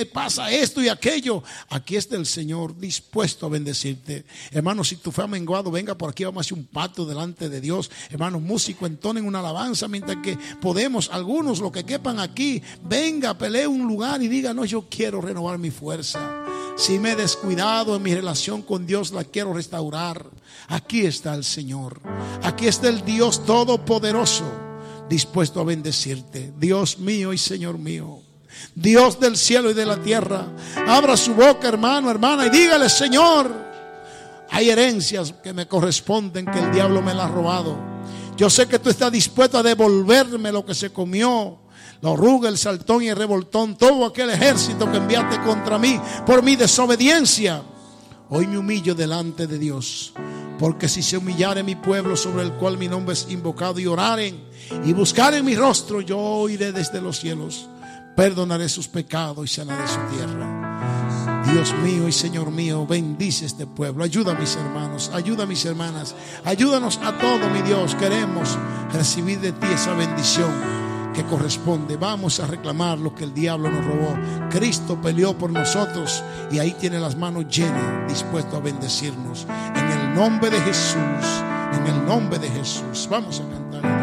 que pasa esto y aquello. Aquí está el Señor dispuesto a bendecirte. Hermano, si tu fe ha menguado, venga por aquí, vamos a hacer un pacto delante de Dios. Hermanos, músicos, entonen una alabanza mientras que podemos, algunos, los que quepan aquí, venga, pelee un lugar y diga: no, yo quiero renovar mi fuerza. Si me he descuidado en mi relación con Dios, la quiero restaurar. Aquí está el Señor. Aquí está el Dios Todopoderoso, dispuesto a bendecirte. Dios mío y Señor mío, Dios del cielo y de la tierra, abra su boca, hermano, hermana, y dígale: Señor, hay herencias que me corresponden, que el diablo me las ha robado. Yo sé que tú estás dispuesto a devolverme lo que se comió la oruga, el saltón y el revoltón, todo aquel ejército que enviaste contra mí por mi desobediencia. Hoy me humillo delante de Dios, porque si se humillare mi pueblo, sobre el cual mi nombre es invocado, y oraren y buscaren mi rostro, yo oiré desde los cielos, perdonaré sus pecados y sanaré su tierra. Dios mío y Señor mío, bendice este pueblo. Ayuda a mis hermanos, ayuda a mis hermanas, ayúdanos a todos, mi Dios. Queremos recibir de ti esa bendición que corresponde. Vamos a reclamar lo que el diablo nos robó. Cristo peleó por nosotros y ahí tiene las manos llenas, dispuesto a bendecirnos. En el nombre de Jesús, en el nombre de Jesús. Vamos a cantar.